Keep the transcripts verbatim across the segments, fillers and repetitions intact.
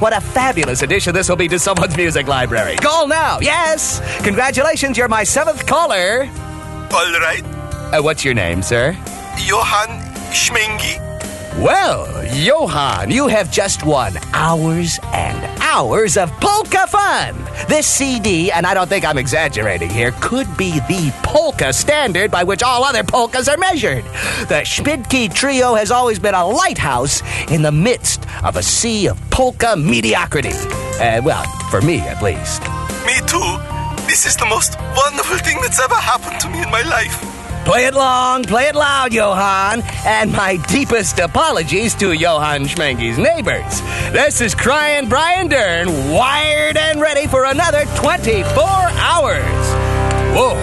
What a fabulous addition this will be to someone's music library. Call now, yes! Congratulations, you're my seventh caller. All right. Uh, what's your name, sir? Johan Schmengi. Well, Johan, you have just won hours and hours of polka fun. This C D, and I don't think I'm exaggerating here, could be the polka standard by which all other polkas are measured. The Schmidtke Trio has always been a lighthouse in the midst of a sea of polka mediocrity. Uh, well, for me, at least. Me too. This is the most wonderful thing that's ever happened to me in my life. Play it long, play it loud, Johan. And my deepest apologies to Johan Schmengi's neighbors. This is Crying Brian Dern, wired and ready for another twenty-four hours. Whoa.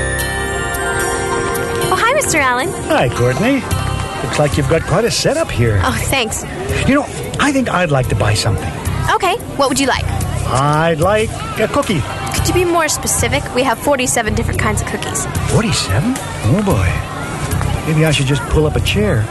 Oh, hi, Mister Allen. Hi, Courtney. Looks like you've got quite a setup here. Oh, thanks. You know, I think I'd like to buy something. Okay, what would you like? I'd like a cookie. Could you be more specific? We have forty-seven different kinds of cookies. forty-seven? Oh, boy. Maybe I should just pull up a chair.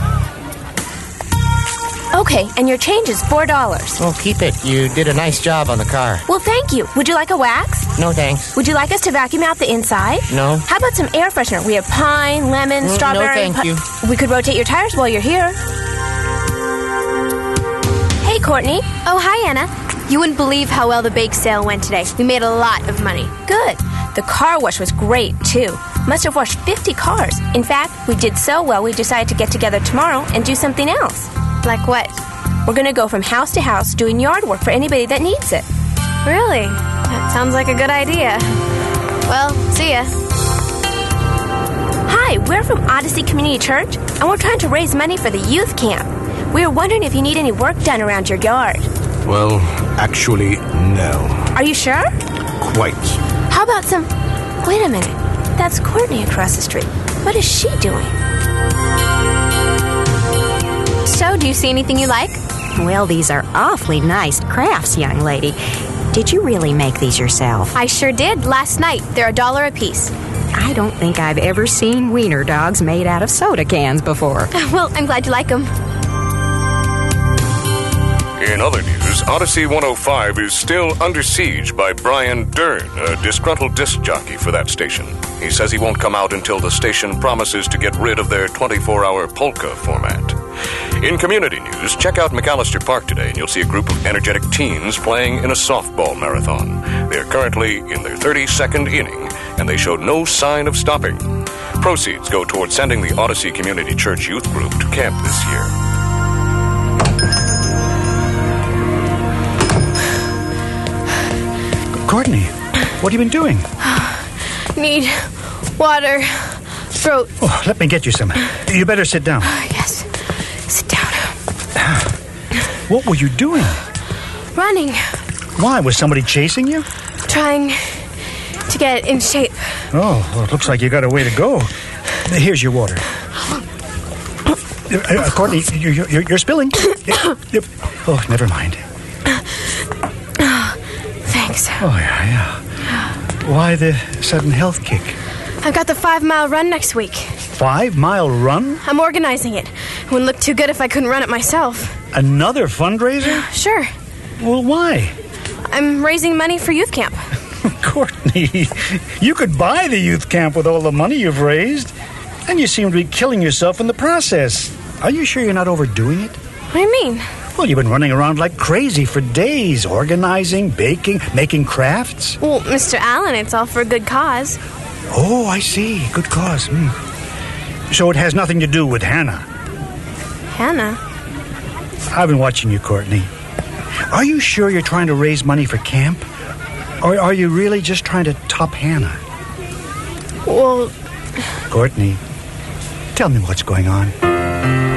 Okay, and your change is four dollars. Well, keep it. You did a nice job on the car. Well, thank you. Would you like a wax? No, thanks. Would you like us to vacuum out the inside? No. How about some air freshener? We have pine, lemon, Mm, strawberry. no, thank pu- you. We could rotate your tires while you're here. Hey, Courtney. Oh, hi, Anna. You wouldn't believe how well the bake sale went today. We made a lot of money. Good. The car wash was great, too. Must have washed fifty cars. In fact, we did so well we decided to get together tomorrow and do something else. Like what? We're going to go from house to house doing yard work for anybody that needs it. Really? That sounds like a good idea. Well, see ya. Hi, we're from Odyssey Community Church, and we're trying to raise money for the youth camp. We were wondering if you need any work done around your yard. Well, actually, no. Are you sure? Quite. How about some... Wait a minute. That's Courtney across the street. What is she doing? So, do you see anything you like? Well, these are awfully nice crafts, young lady. Did you really make these yourself? I sure did. Last night. They're a dollar a piece. I don't think I've ever seen wiener dogs made out of soda cans before. Well, I'm glad you like them. In other news, Odyssey one oh five is still under siege by Brian Dern, a disgruntled disc jockey for that station. He says he won't come out until the station promises to get rid of their twenty-four hour polka format. In community news, check out McAllister Park today and you'll see a group of energetic teens playing in a softball marathon. They're currently in their thirty-second inning, and they show no sign of stopping. Proceeds go toward sending the Odyssey Community Church Youth Group to camp this year. Courtney, what have you been doing? Need water. Throat. Oh, let me get you some. You better sit down. Yes. Sit down. What were you doing? Running. Why? Was somebody chasing you? Trying to get in shape. Oh, well, it looks like you got a way to go. Here's your water. Uh, uh, Courtney, you're, you're, you're spilling. Oh, never mind. Thanks. Oh, yeah, yeah. Why the sudden health kick? I've got the five-mile run next week. Five-mile run? I'm organizing it. It wouldn't look too good if I couldn't run it myself. Another fundraiser? Sure. Well, why? I'm raising money for youth camp. Courtney, you could buy the youth camp with all the money you've raised. And you seem to be killing yourself in the process. Are you sure you're not overdoing it? What do you mean? Well, you've been running around like crazy for days, organizing, baking, making crafts. Well, Mister Allen, it's all for a good cause. Oh, I see. Good cause. Mm. So it has nothing to do with Hannah. Hannah? I've been watching you, Courtney. Are you sure you're trying to raise money for camp? Or are you really just trying to top Hannah? Well... Courtney, tell me what's going on.